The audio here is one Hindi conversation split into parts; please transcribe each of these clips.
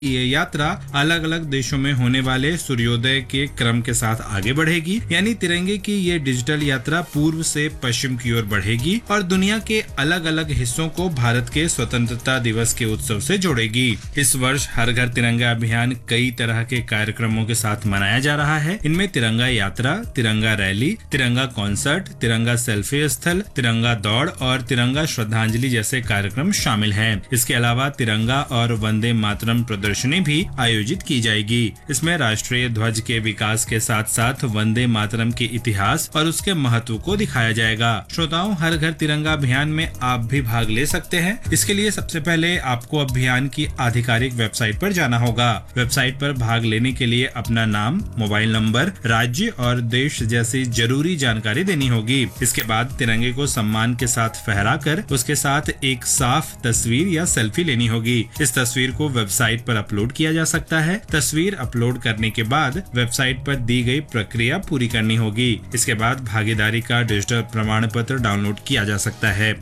ये यात्रा अलग अलग देशों में होने वाले सूर्योदय के क्रम के साथ आगे बढ़ेगी, यानी तिरंगे की ये डिजिटल यात्रा पूर्व से पश्चिम की ओर बढ़ेगी और दुनिया के अलग अलग हिस्सों को भारत के स्वतंत्रता दिवस के उत्सव से जोड़ेगी। इस वर्ष हर घर तिरंगा अभियान कई तरह के कार्यक्रमों के साथ मनाया जा रहा है। इनमें तिरंगा यात्रा, तिरंगा रैली, तिरंगा कॉन्सर्ट, तिरंगा सेल्फी स्थल, तिरंगा दौड़ और तिरंगा श्रद्धांजलि जैसे कार्यक्रम शामिल हैं। इसके अलावा तिरंगा और वंदे मातरम प्रदर्शनी भी आयोजित की जाएगी। इसमें राष्ट्रीय ध्वज के विकास के साथ साथ वंदे मातरम के इतिहास और उसके महत्व को दिखाया जाएगा। श्रोताओं, हर घर तिरंगा अभियान में आप भी भाग ले सकते हैं। इसके लिए सबसे पहले आपको अभियान की आधिकारिक वेबसाइट पर जाना होगा। वेबसाइट पर भाग लेने के लिए अपना नाम, मोबाइल नंबर, राज्य और देश जैसी जरूरी जानकारी देनी होगी। इसके बाद तिरंगे को सम्मान के साथ फहराकर उसके साथ एक साफ तस्वीर या सेल्फी लेनी होगी। इस तस्वीर को वेबसाइट पर अपलोड किया जा सकता है। तस्वीर अपलोड करने के बाद वेबसाइट पर दी गई प्रक्रिया पूरी करनी होगी। इसके बाद भागीदारी का डिजिटल प्रमाण पत्र डाउनलोड किया जा सकता है।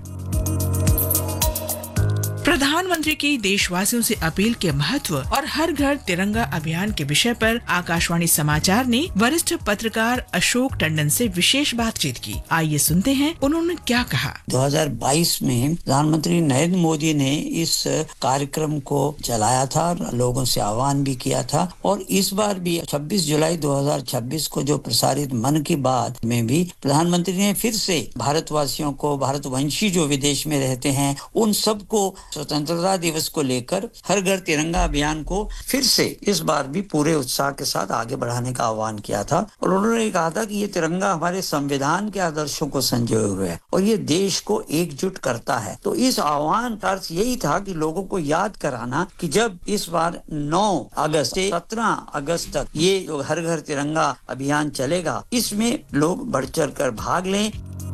प्रधानमंत्री की देशवासियों से अपील के महत्व और हर घर तिरंगा अभियान के विषय पर आकाशवाणी समाचार ने वरिष्ठ पत्रकार अशोक टंडन से विशेष बातचीत की। आइए सुनते हैं उन्होंने क्या कहा। 2022 में प्रधानमंत्री नरेंद्र मोदी ने इस कार्यक्रम को चलाया था, लोगों से आह्वान भी किया था और इस बार भी 26 जुलाई 2026 को जो प्रसारित मन की बात में भी प्रधानमंत्री ने फिर से भारतवासियों को, भारतवंशी जो विदेश में रहते हैं, उन सबको स्वतंत्रता दिवस को लेकर हर घर तिरंगा अभियान को फिर से इस बार भी पूरे उत्साह के साथ आगे बढ़ाने का आह्वान किया था। और उन्होंने कहा था कि ये तिरंगा हमारे संविधान के आदर्शों को संजोए हुए है और ये देश को एकजुट करता है। तो इस आह्वान का अर्थ यही था कि लोगों को याद कराना कि जब इस बार 9 अगस्त से 17 अगस्त तक ये जो हर घर तिरंगा अभियान चलेगा, इसमें लोग बढ़ चढ़ कर भाग लें।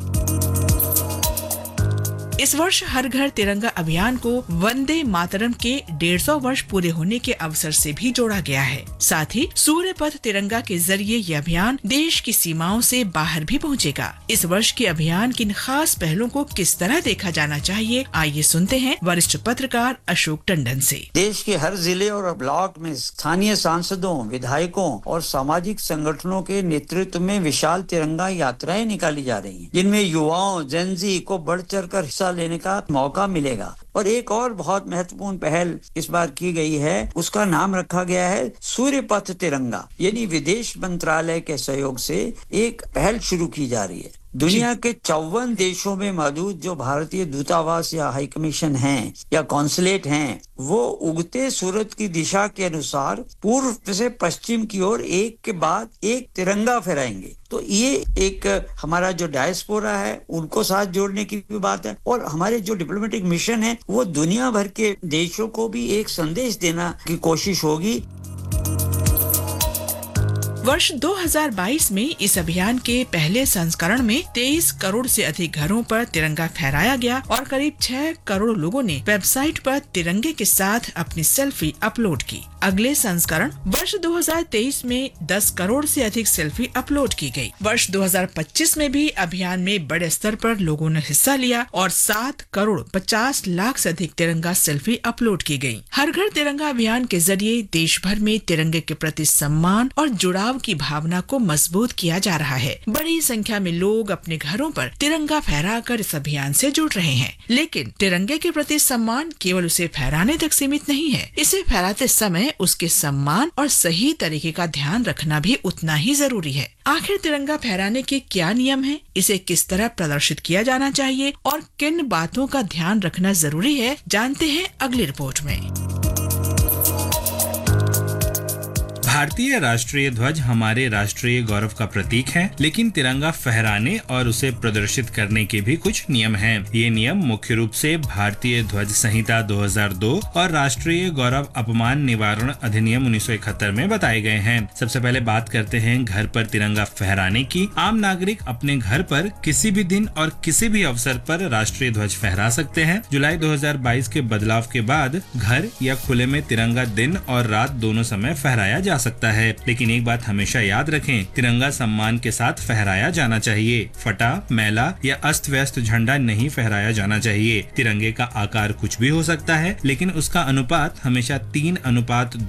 इस वर्ष हर घर तिरंगा अभियान को वंदे मातरम के 150 वर्ष पूरे होने के अवसर से भी जोड़ा गया है। साथ ही सूर्य पथ तिरंगा के जरिए ये अभियान देश की सीमाओं से बाहर भी पहुंचेगा। इस वर्ष के अभियान की इन खास पहलों को किस तरह देखा जाना चाहिए, आइए सुनते हैं वरिष्ठ पत्रकार अशोक टंडन से। देश के हर जिले और ब्लॉक में स्थानीय सांसदों, विधायकों और सामाजिक संगठनों के नेतृत्व में विशाल तिरंगा यात्राएं निकाली जा रही हैं, जिनमें युवाओं, जेनजी को बढ़ चढ़ कर हिस्सा लेने का मौका मिलेगा। और एक और बहुत महत्वपूर्ण पहल इस बार की गई है, उसका नाम रखा गया है सूर्य पथ तिरंगा, यानी विदेश मंत्रालय के सहयोग से एक पहल शुरू की जा रही है। दुनिया के 54 देशों में मौजूद जो भारतीय दूतावास या हाई कमीशन हैं या कॉन्सुलेट हैं, वो उगते सूरज की दिशा के अनुसार पूर्व से पश्चिम की ओर एक के बाद एक तिरंगा फहराएंगे। तो ये एक हमारा जो डायस्पोरा है उनको साथ जोड़ने की भी बात है और हमारे जो डिप्लोमेटिक मिशन है वो दुनिया भर के देशों को भी एक संदेश देना की कोशिश होगी। वर्ष 2022 में इस अभियान के पहले संस्करण में 23 करोड़ से अधिक घरों पर तिरंगा फहराया गया और करीब 6 करोड़ लोगों ने वेबसाइट पर तिरंगे के साथ अपनी सेल्फी अपलोड की। अगले संस्करण वर्ष 2023 में 10 करोड़ से अधिक सेल्फी अपलोड की गई। वर्ष 2025 में भी अभियान में बड़े स्तर पर लोगों ने हिस्सा लिया और 7 करोड़ 50 लाख से अधिक तिरंगा सेल्फी अपलोड की गई। हर घर तिरंगा अभियान के जरिए देश भर में तिरंगे के प्रति सम्मान और जुड़ाव की भावना को मजबूत किया जा रहा है। बड़ी संख्या में लोग अपने घरों पर तिरंगा फहराकर इस अभियान से जुड़ रहे हैं। लेकिन तिरंगे के प्रति सम्मान केवल उसे फहराने तक सीमित नहीं है। इसे फहराते समय उसके सम्मान और सही तरीके का ध्यान रखना भी उतना ही जरूरी है। आखिर तिरंगा फहराने के क्या नियम हैं? इसे किस तरह प्रदर्शित किया जाना चाहिए और किन बातों का ध्यान रखना जरूरी है, जानते हैं अगली रिपोर्ट में। भारतीय राष्ट्रीय ध्वज हमारे राष्ट्रीय गौरव का प्रतीक है, लेकिन तिरंगा फहराने और उसे प्रदर्शित करने के भी कुछ नियम हैं। ये नियम मुख्य रूप से भारतीय ध्वज संहिता 2002 और राष्ट्रीय गौरव अपमान निवारण अधिनियम 1971 में बताए गए हैं। सबसे पहले बात करते हैं घर पर तिरंगा फहराने की। आम नागरिक अपने घर पर किसी भी दिन और किसी भी अवसर पर राष्ट्रीय ध्वज फहरा सकते हैं। जुलाई 2022 के बदलाव के बाद घर या खुले में तिरंगा दिन और रात दोनों समय फहराया जा सकता है, लेकिन एक बात हमेशा याद रखें, तिरंगा सम्मान के साथ फहराया जाना चाहिए। फटा, मैला या अस्त व्यस्त झंडा नहीं फहराया जाना चाहिए। तिरंगे का आकार कुछ भी हो सकता है, लेकिन उसका अनुपात हमेशा 3:2